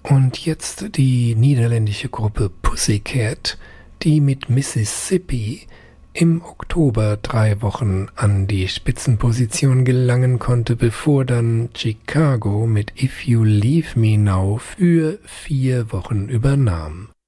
Und jetzt die niederländische Gruppe Pussycat, die mit Mississippi im Oktober 3 Wochen an die Spitzenposition gelangen konnte, bevor dann Chicago mit If You Leave Me Now für 4 Wochen übernahm.